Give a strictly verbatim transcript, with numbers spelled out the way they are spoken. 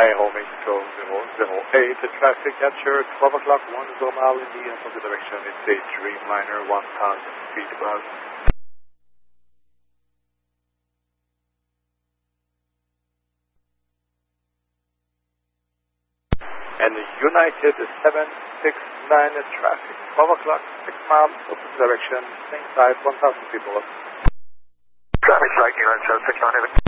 homing control zero zero eight, the traffic at your twelve o'clock, one zero mile in the opposite direction. It's a Dreamliner one thousand feet above. And United seven six nine, traffic, twelve o'clock, six miles, opposite direction, same side, one thousand feet below. Traffic strike, United seven six nine,